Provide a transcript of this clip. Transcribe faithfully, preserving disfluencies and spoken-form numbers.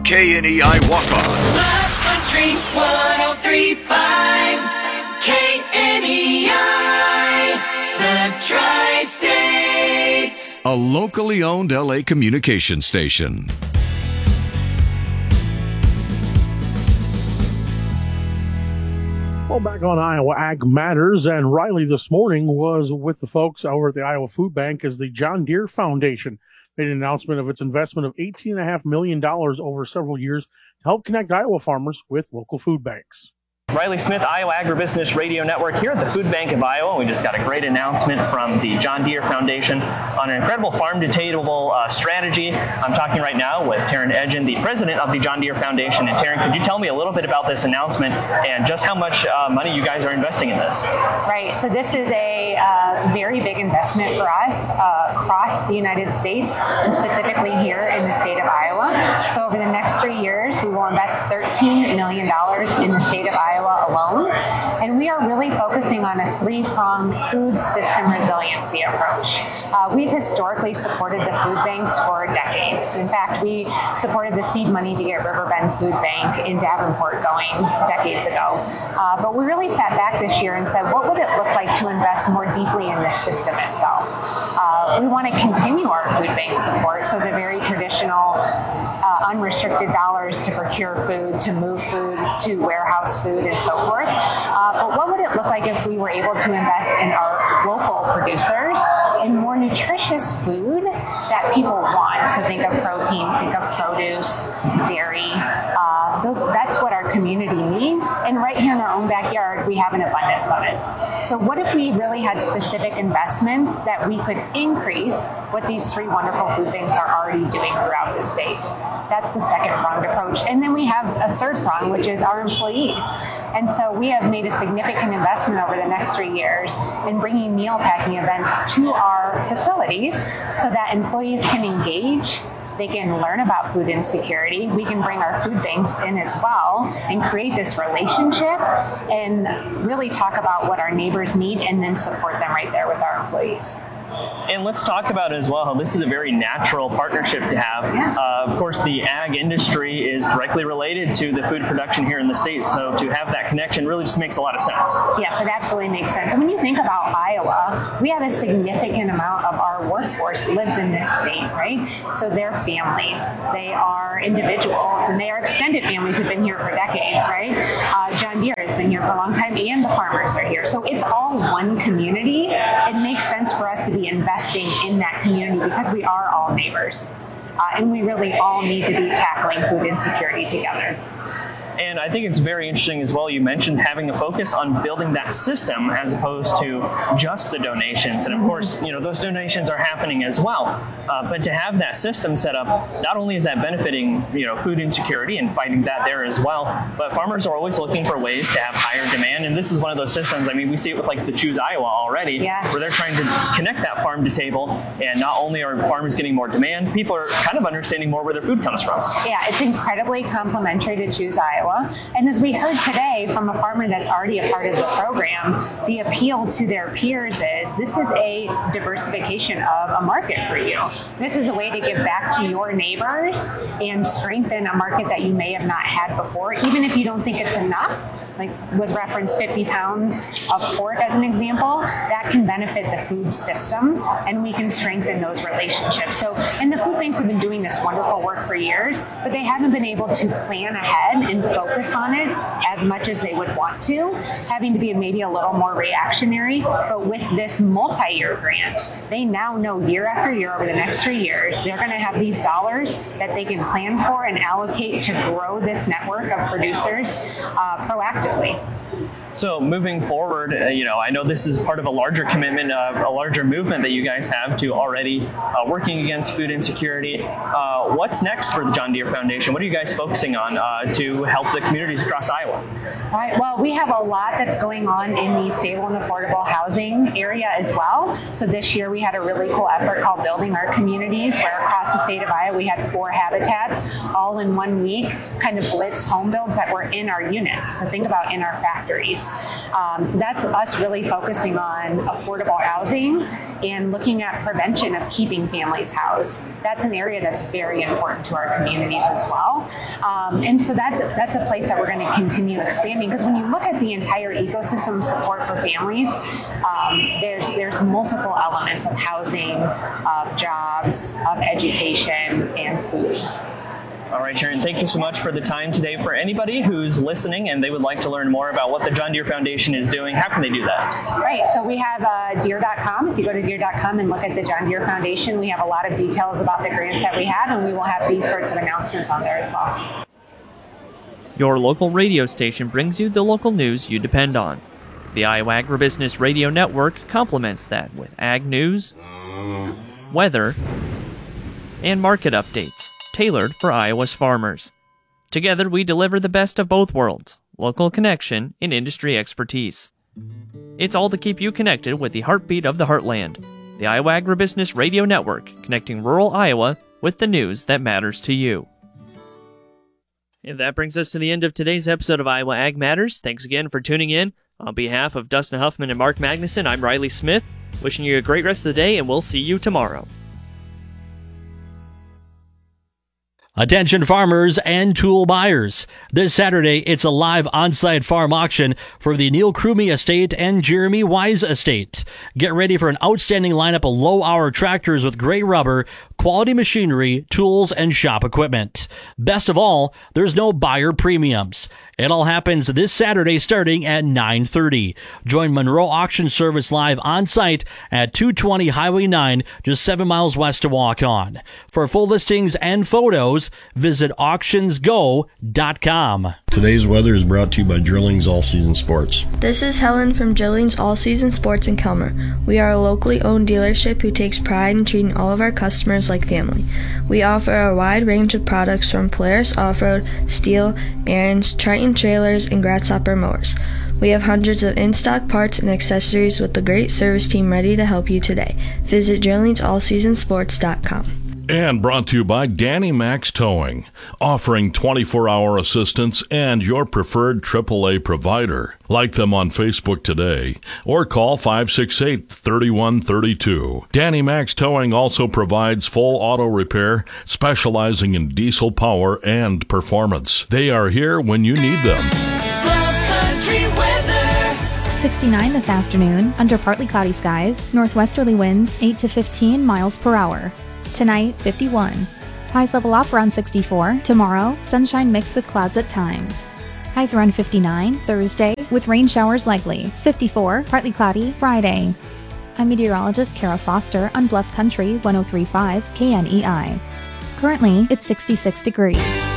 K N E I Walk-Ons. Country one oh three point five K N E I, the Tri-States. A locally owned L A communication station. Well, back on Iowa Ag Matters, and Riley this morning was with the folks over at the Iowa Food Bank as the John Deere Foundation made an announcement of its investment of eighteen point five million dollars over several years to help connect Iowa farmers with local food banks. Riley Smith, Iowa Agribusiness Radio Network here at the Food Bank of Iowa. We just got a great announcement from the John Deere Foundation on an incredible farm-to-table uh, strategy. I'm talking right now with Taryn Edgen, the president of the John Deere Foundation. And Taryn, could you tell me a little bit about this announcement and just how much uh, money you guys are investing in this? Right. So this is a uh, very big investment for us uh, across the United States, and specifically here in the state of Iowa. So over the next three years, we will invest thirteen million dollars in the state of Iowa alone, and we are really focusing on a three-pronged food system resiliency approach. Uh, we've historically supported the food banks for decades. In fact, we supported the seed money to get Riverbend Food Bank in Davenport going decades ago. Uh, but we really sat back this year and said, what would it look like to invest more deeply in this system itself? Uh, we want to continue our food bank support, so the very traditional uh, unrestricted dollars to procure food, to move food, to warehouse food, and so forth. Uh, but what would it look like if we were able to invest in our local producers in more nutritious food that people want? So think of proteins, think of produce, dairy. Uh, those, that's what our community needs. And right here in our own backyard, we have an abundance of it. So what if we really had specific investments that we could increase what these three wonderful food banks are already doing throughout the state? That's the second pronged approach. And then we have a third prong, which is our employees. And so we have made a significant investment over the next three years in bringing meal packing events to our facilities so that employees can engage. They can learn about food insecurity. We can bring our food banks in as well and create this relationship and really talk about what our neighbors need and then support them right there with our employees. And let's talk about as well how this is a very natural partnership to have. Yeah. Uh, of course, the ag industry is directly related to the food production here in the States, so to have that connection really just makes a lot of sense. Yes, it absolutely makes sense. And when you think about Iowa, we have a significant amount of our workforce lives in this state, right? So they're families, they are individuals, and they are extended families who've been here for decades, right? Uh, John Deere has been here for a long time, and the farmers are here. So it's all one community. It makes sense for us to be investing in that community because we are all neighbors. Uh, and we really all need to be tackling food insecurity together. And I think it's very interesting as well, you mentioned having a focus on building that system as opposed to just the donations. And of course, you know, those donations are happening as well. Uh, but to have that system set up, not only is that benefiting, you know, food insecurity and fighting that there as well, but farmers are always looking for ways to have higher demand. And this is one of those systems, I mean, we see it with like the Choose Iowa already, yes. where they're trying to connect that farm to table. And not only are farmers getting more demand, people are kind of understanding more where their food comes from. Yeah, it's incredibly complementary to Choose Iowa. And as we heard today from a farmer that's already a part of the program, the appeal to their peers is this is a diversification of a market for you. This is a way to give back to your neighbors and strengthen a market that you may have not had before, even if you don't think it's enough. Like was referenced fifty pounds of pork as an example, that can benefit the food system and we can strengthen those relationships. So, and the food banks have been doing this wonderful work for years, but they haven't been able to plan ahead and focus on it as much as they would want to, having to be maybe a little more reactionary. But with this multi-year grant, they now know year after year over the next three years, they're going to have these dollars that they can plan for and allocate to grow this network of producers uh, proactively. So moving forward, uh, you know, I know this is part of a larger commitment, uh, a larger movement that you guys have to already uh, working against food insecurity. Uh, what's next for the John Deere Foundation? What are you guys focusing on uh, to help the communities across Iowa? All right, well, we have a lot that's going on in the stable and affordable housing area as well. So this year we had a really cool effort called Building Our Communities, where across the state of Iowa we had four habitats all in one week, kind of blitz home builds that were in our units. So think about in our factories. Um, so that's us really focusing on affordable housing and looking at prevention of keeping families housed. That's an area that's very important to our communities as well. Um, and so that's that's a place that we're going to continue expanding, because when you look at the entire ecosystem support for families, um, there's there's multiple elements of housing, of jobs, of education, and food. All right, Sharon, thank you so much for the time today. For anybody who's listening and they would like to learn more about what the John Deere Foundation is doing, how can they do that? Right, so we have uh, Deere dot com. If you go to Deere dot com and look at the John Deere Foundation, we have a lot of details about the grants that we have, and we will have these sorts of announcements on there as well. Your local radio station brings you the local news you depend on. The Iowa Agribusiness Radio Network complements that with ag news, weather, and market updates tailored for Iowa's farmers. Together, we deliver the best of both worlds, local connection and industry expertise. It's all to keep you connected with the heartbeat of the heartland, the Iowa Agribusiness Radio Network, connecting rural Iowa with the news that matters to you. And that brings us to the end of today's episode of Iowa Ag Matters. Thanks again for tuning in. On behalf of Dustin Huffman and Mark Magnuson, I'm Riley Smith, wishing you a great rest of the day, and we'll see you tomorrow. Attention farmers and tool buyers. This Saturday, it's a live on-site farm auction for the Neil Crumey Estate and Jeremy Wise Estate. Get ready for an outstanding lineup of low-hour tractors with gray rubber, quality machinery, tools, and shop equipment. Best of all, there's no buyer premiums. It all happens this Saturday starting at nine thirty. Join Monroe Auction Service live on site at two twenty Highway nine, just seven miles west to walk on. For full listings and photos, visit auctions go dot com. Today's weather is brought to you by Drillings All Season Sports. This is Helen from Drillings All Season Sports in Kelmer. We are a locally owned dealership who takes pride in treating all of our customers like family. We offer a wide range of products from Polaris Off-Road, Steel, Aaron's, Triton trailers, and Grasshopper mowers. We have hundreds of in-stock parts and accessories with a great service team ready to help you today. Visit drillings all season sports dot com. And brought to you by Danny Max Towing, offering twenty-four hour assistance and your preferred triple A provider. Like them on Facebook today or call five six eight, three one three two. Danny Max Towing also provides full auto repair, specializing in diesel power and performance. They are here when you need them. Country weather. sixty-nine this afternoon, under partly cloudy skies, northwesterly winds eight to fifteen miles per hour. Tonight, fifty-one. Highs level off around sixty-four. Tomorrow, sunshine mixed with clouds at times. Highs around fifty-nine. Thursday, with rain showers likely. fifty-four, partly cloudy. Friday. I'm meteorologist Kara Foster on Bluff Country one oh three point five K N E I. Currently, it's sixty-six degrees.